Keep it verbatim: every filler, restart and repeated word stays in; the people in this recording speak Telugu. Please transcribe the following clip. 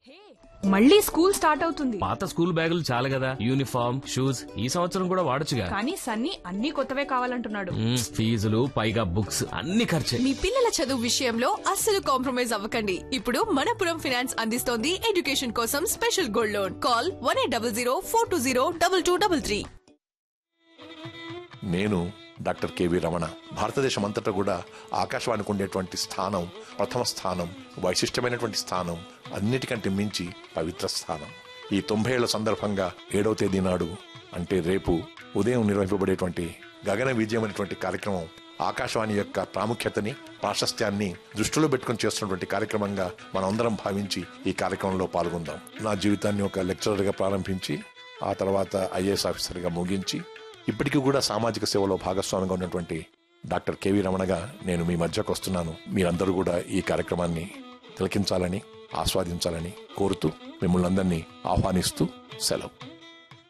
మళ్ళీ స్కూల్ స్టార్ట్ అవుతుంది. పాత స్కూల్ బ్యాగులు చాలు కదా, యూనిఫామ్ షూస్ ఈ సంవత్సరం కూడా వాడొచ్చుగా. కానీ సన్నీ అన్ని కొత్తవే కావాలంటున్నాడు. ఫీజులు పైగా బుక్స్ అన్ని ఖర్చే. మీ పిల్లల చదువు విషయంలో అస్సలు కాంప్రమైజ్ అవ్వకండి. ఇప్పుడు మనపురం ఫైనాన్స్ అందిస్తోంది ఎడ్యుకేషన్ కోసం special gold loan. Call one eight double zero four two zero double two double three. నేను డాక్టర్ కెవి రమణ. భారతదేశం అంతటా కూడా ఆకాశవాణికి ఉండేటువంటి స్థానం, ప్రథమ స్థానం, వైశిష్టమైనటువంటి స్థానం, అన్నిటికంటే మించి పవిత్ర స్థానం. ఈ తొంభై ఏళ్ల సందర్భంగా ఏడవ తేదీ నాడు అంటే రేపు ఉదయం నిర్వహింపబడేటువంటి గగన విజయం అనేటువంటి కార్యక్రమం ఆకాశవాణి యొక్క ప్రాముఖ్యతని, ప్రాశస్త్యాన్ని దృష్టిలో పెట్టుకుని చేస్తున్నటువంటి కార్యక్రమంగా మనమందరం భావించి ఈ కార్యక్రమంలో పాల్గొందాం. నా జీవితాన్ని ఒక లెక్చరర్గా ప్రారంభించి ఆ తర్వాత ఐఏఎస్ ఆఫీసర్గా ముగించి ఇప్పటికీ కూడా సామాజిక సేవలో భాగస్వామిగా ఉన్నటువంటి డాక్టర్ కెవి రమణగా నేను మీ మధ్యకు వస్తున్నాను. మీరందరూ కూడా ఈ కార్యక్రమాన్ని తిలకించాలని, ఆస్వాదించాలని కోరుతూ మిమ్మల్ని అందరినీ ఆహ్వానిస్తూ సెలవు.